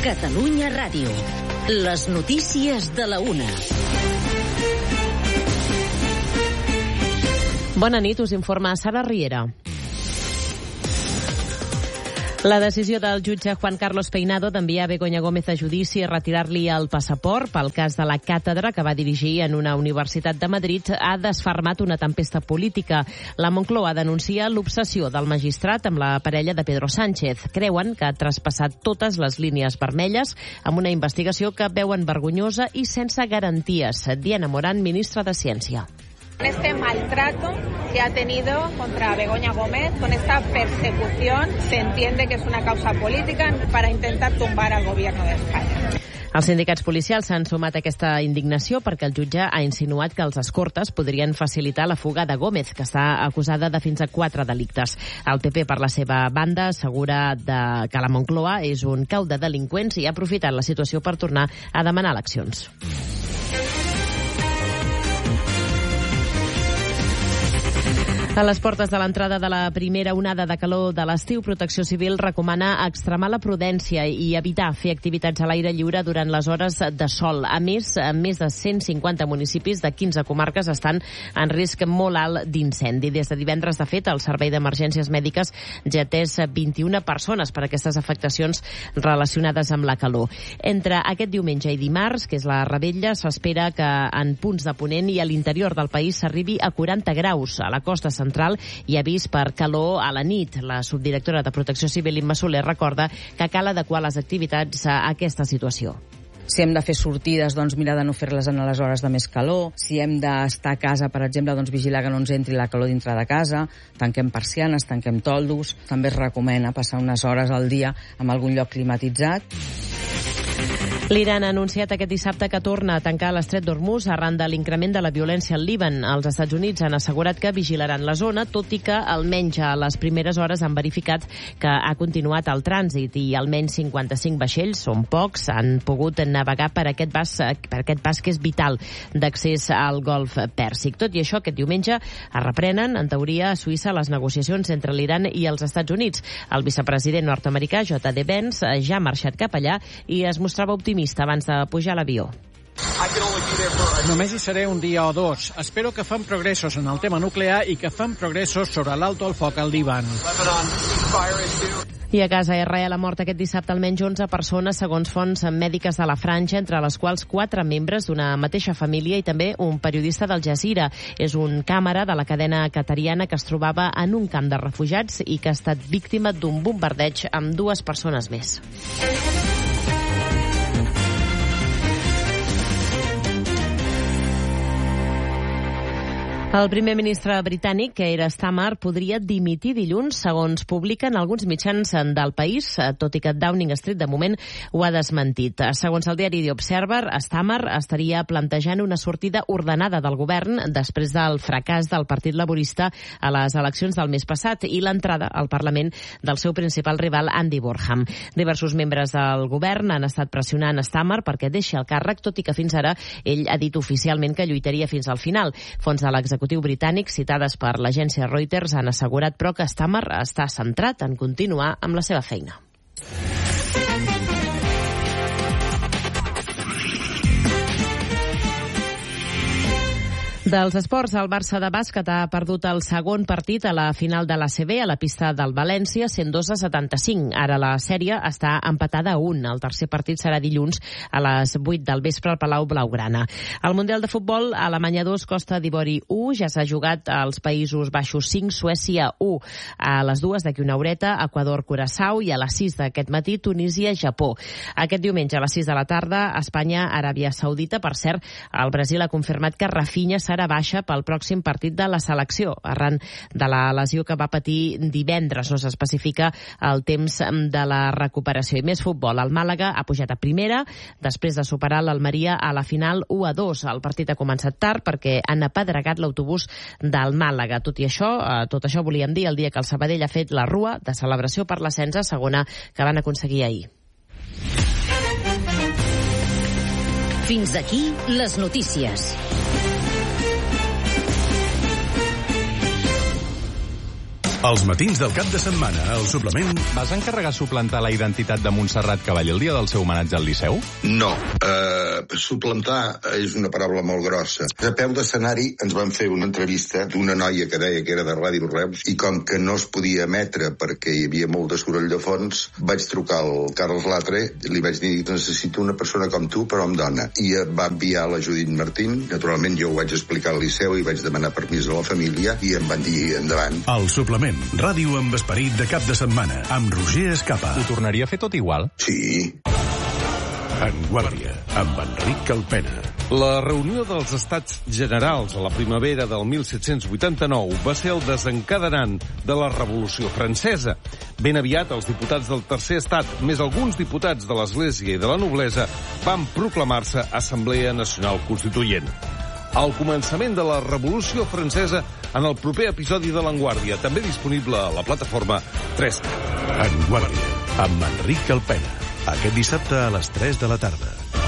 Catalunya Ràdio. Les notícies de la 1. Bona nit, us informa Sara Riera. La decisió del jutge Juan Carlos Peinado d'enviar Begoña Gómez a judici i retirar-li el passaport pel cas de la càtedra que va dirigir en una universitat de Madrid ha desfermat una tempesta política. La Moncloa denuncia l'obsessió del magistrat amb la parella de Pedro Sánchez. Creuen que ha traspassat totes les línies vermelles amb una investigació que veuen vergonyosa i sense garanties. Diana Morán, ministra de Ciència. Con este maltrato que ha tenido contra Begoña Gómez, con esta persecución, se entiende que es una causa política para intentar tumbar al gobierno de España. Els sindicats policials s'han sumat a aquesta indignació perquè el jutge ha insinuat que els escortes podrien facilitar la fuga de Gómez, que està acusada de fins a 4 delictes. El PP, per la seva banda, assegura que la Moncloa és un cau de delinqüents i ha aprofitat la situació per tornar a demanar eleccions. A les portes de l'entrada de la primera onada de calor de l'estiu, Protecció Civil recomana extremar la prudència i evitar fer activitats a l'aire lliure durant les hores de sol. A més de 150 municipis de 15 comarques estan en risc molt alt d'incendi. Des de divendres, de fet, el Servei d'Emergències Mèdiques ja ha atès 21 persones per aquestes afectacions relacionades amb la calor. Entre aquest diumenge i dimarts, que és la revetlla, s'espera que en punts de ponent i a l'interior del país s'arribi a 40 graus. A la costa central hi ha avís per calor a la nit. La subdirectora de Protecció Civil, Imma Soler, recorda que cal adequar les activitats a aquesta situació. Si hem de fer sortides, doncs mirar de no fer-les en les hores de més calor. Si hem d'estar a casa, per exemple, doncs vigilar que no ens entri la calor dintre de casa. Tanquem persianes, tanquem toldos. També es recomana passar unes hores al dia en algun lloc climatitzat. L'Iran ha anunciat aquest dissabte que torna a tancar l'estret d'Hormuz arran de l'increment de la violència al Líban. Els Estats Units han assegurat que vigilaran la zona, tot i que almenys a les primeres hores han verificat que ha continuat el trànsit i almenys 55 vaixells, són pocs, han pogut navegar per aquest pas que és vital d'accés al Golf Pèrsic. Tot i això, aquest diumenge es reprenen, en teoria, a Suïssa les negociacions entre l'Iran i els Estats Units. El vicepresident nord-americà, J.D. Vance, ja ha marxat cap allà i es mostrava optimista abans de pujar a l'avió. Només hi seré un dia o dos. Espero que fem progressos en el tema nuclear i que fem progressos sobre l'alto al foc al Líban. I a Gaza, Israel ha mort aquest dissabte almenys 11 persones, segons fonts mèdiques de la Franja, entre les quals 4 membres d'una mateixa família i també un periodista d'Al Jazeera. És un càmera de la cadena qatariana que es trobava en un camp de refugiats i que ha estat víctima d'un bombardeig amb 2 persones més. El primer ministre britànic, Keir Starmer, podria dimitir dilluns, segons publiquen alguns mitjans del país, tot i que Downing Street, de moment, ho ha desmentit. Segons el diari The Observer, Starmer estaria plantejant una sortida ordenada del govern després del fracàs del Partit Laborista a les eleccions del mes passat i l'entrada al Parlament del seu principal rival, Andy Burnham. Diversos membres del govern han estat pressionant Starmer perquè deixi el càrrec, tot i que fins ara ell ha dit oficialment que lluitaria fins al final. Fons de l'executiu britànic, citades per l'agència Reuters, han assegurat però que Starmer està centrat en continuar amb la seva feina. Dels esports, el Barça de bàsquet ha perdut el segon partit a la final de l'ACB a la pista del València, 102-75. Ara la sèrie està empatada a 1. El tercer partit serà dilluns a les 8 del vespre al Palau Blaugrana. Al Mundial de Futbol, Alemanya 2, Costa d'Ivori 1. Ja s'ha jugat als Països Baixos 5, Suècia 1. A les 2 d'aquí una horeta, Equador-Curaçao, i a les 6 d'aquest matí, Tunísia-Japó. Aquest diumenge a les 6 de la tarda, Espanya-Aràbia Saudita. Per cert, el Brasil ha confirmat que Rafinha serà baixa pel pròxim partit de la selecció, arran de la lesió que va patir divendres. No s'especifica el temps de la recuperació. I més futbol. El Màlaga ha pujat a primera després de superar l'Almeria a la final 1-2. El partit ha començat tard perquè han apedregat l'autobús del Màlaga. Tot això volíem dir el dia que el Sabadell ha fet la rua de celebració per l'ascens a segona que van aconseguir ahir. Fins aquí les notícies. Els matins del cap de setmana, al suplement... Vas encarregar suplantar la identitat de Montserrat Cavall el dia del seu homenatge al Liceu? No. Suplantar és una paraula molt grossa. A peu d'escenari ens van fer una entrevista d'una noia que deia que era de Ràdio Reus i com que no es podia emetre perquè hi havia molt de soroll de fons, vaig trucar al Carles Latre i li vaig dir que necessito una persona com tu però amb dona. I va enviar la Judit Martín. Naturalment jo ho vaig explicar al Liceu i vaig demanar permís a la família i em van dir endavant. El suplement. Ràdio amb esperit de cap de setmana, amb Roger Escapa. Ho tornaria a fer tot igual? Sí. En Guàrdia, amb Enric Calpena. La reunió dels Estats Generals a la primavera del 1789 va ser el desencadenant de la Revolució Francesa. Ben aviat, els diputats del Tercer Estat, més alguns diputats de l'Església i de la noblesa, van proclamar-se Assemblea Nacional Constituent. Al començament de la Revolució Francesa en el proper episodi de l'Enguàrdia, també disponible a la plataforma 3cat. En Guàrdia, amb Enric Calpena. Aquest dissabte a les 3 de la tarda.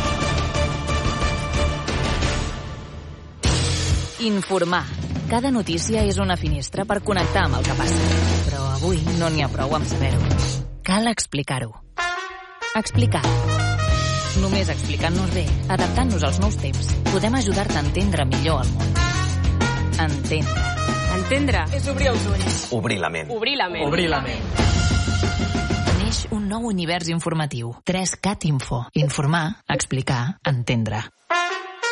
Informar. Cada notícia és una finestra per connectar amb el que passa. Però avui no n'hi ha prou amb saber-ho. Cal explicar-ho. Explicar. Només explicant-nos bé, adaptant-nos als nous temps, podem ajudar-te a entendre millor el món. Entendre. Entendre és obrir els ulls. Obrir la ment. Obrir la ment. Obrir la ment. Neix un nou univers informatiu. 3cat Info. Informar, explicar, entendre.